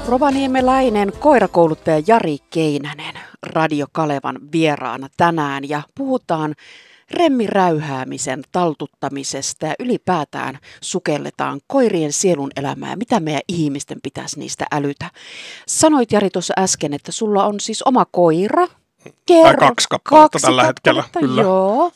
Rovaniemeläinen koirakouluttaja Jari Keinänen Radio Kalevan vieraana tänään ja puhutaan remmiräyhäämisen taltuttamisesta ja ylipäätään sukelletaan koirien sielun elämää. Mitä meidän ihmisten pitäisi niistä älytä? Sanoit Jari tuossa äsken, että sulla on siis oma koira. Tai kaksi kappaletta tällä hetkellä. Kyllä. Joo.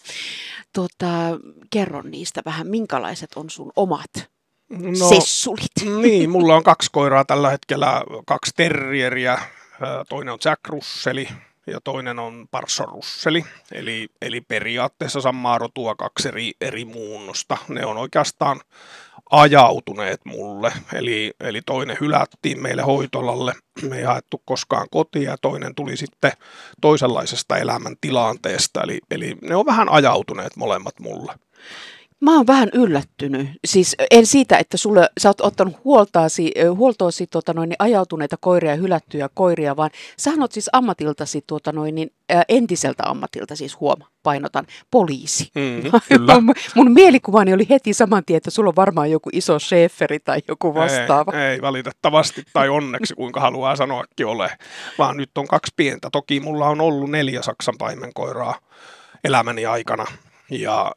Kerro niistä vähän, minkälaiset on sun omat sessulit? Niin, mulla on kaksi koiraa tällä hetkellä, kaksi terrieriä. Toinen on Jack Russeli ja toinen on Parson Russeli. Eli periaatteessa samaa rotua, kaksi eri muunnosta. Ne on oikeastaan ajautuneet mulle. Eli toinen hylättiin meille hoitolalle. Me ei haettu koskaan kotia ja toinen tuli sitten toisenlaisesta elämäntilanteesta. Eli ne on vähän ajautuneet molemmat mulle. Mä oon vähän yllättynyt. Siis en siitä, että sä oot ottanut huoltoosi ajautuneita koiria ja hylättyjä koiria, vaan sähän oot siis ammatiltasi, entiseltä ammatilta siis painotan, poliisi. Kyllä. Mun mielikuvani oli heti saman tien, että sulla on varmaan joku iso schäferi tai joku vastaava. Ei valitettavasti, tai onneksi kuinka haluaa sanoakin ole, vaan nyt on kaksi pientä. Toki mulla on ollut 4 Saksan paimenkoiraa elämäni aikana. Ja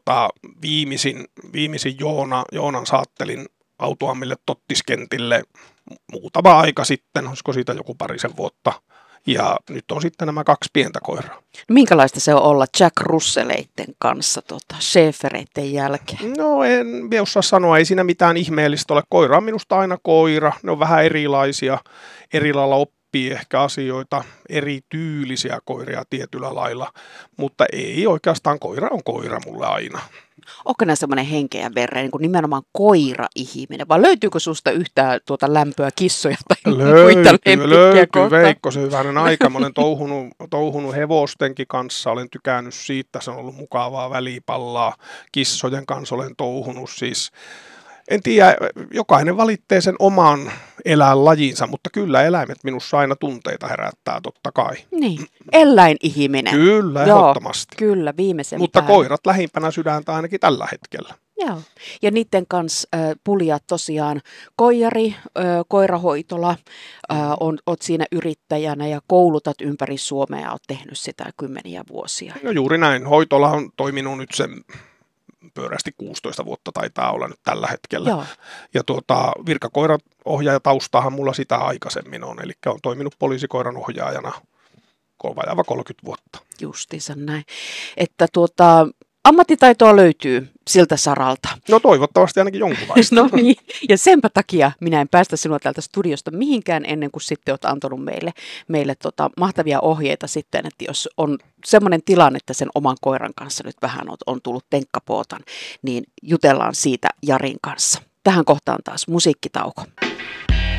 viimeisin Joonan saattelin Autuammille Tottiskentille muutama aika sitten, olisiko siitä joku parisen vuotta. Ja nyt on sitten nämä 2 pientä koiraa. Minkälaista se on olla Jack Russeleitten kanssa schäfereitten jälkeen? No en osaa sanoa, ei siinä mitään ihmeellistä ole. Koira on minusta aina koira, ne on vähän erilaisia, eri lailla oppii ehkä asioita, erityylisiä koiria tietyllä lailla, mutta ei oikeastaan, koira on koira mulle aina. Onko nämä semmoinen henkeä ja verre, niin kuin nimenomaan koira-ihminen, vai löytyykö susta yhtään lämpöä kissoja tai muita lempikkiä kohtaan? Veikko, se hyvänen aika. Mä olen touhunut hevostenkin kanssa, olen tykännyt siitä, se on ollut mukavaa välipallaa. Kissojen kanssa olen touhunut siis. En tiedä, jokainen valitsee sen oman eläinlajinsa, mutta kyllä eläimet minussa aina tunteita herättää totta kai. Niin, eläinihminen. Kyllä, ehdottomasti. Joo, kyllä, viimeisen mutta päälle. Koirat lähimpänä sydäntä ainakin tällä hetkellä. Joo, ja niiden kanssa puljat tosiaan koirahoitola, oot siinä yrittäjänä ja koulutat ympäri Suomea ja oot tehnyt sitä kymmeniä vuosia. No juuri näin, hoitola on toiminut nyt sen pyörästi 16 vuotta taitaa olla nyt tällä hetkellä. Joo. Ja virkakoiran ohjaajataustaahan mulla sitä aikaisemmin on, eli on toiminut poliisikoiran ohjaajana vajaa 30 vuotta. Justiinsa näin. Että ammattitaitoa löytyy siltä saralta. No toivottavasti ainakin jonkunlaista. No niin, ja senpä takia minä en päästä sinua täältä studiosta mihinkään ennen kuin sitten olet antanut meille mahtavia ohjeita sitten, että jos on semmoinen tilanne, että sen oman koiran kanssa nyt vähän on tullut tenkkapootan, niin jutellaan siitä Jarin kanssa. Tähän kohtaan taas musiikkitauko.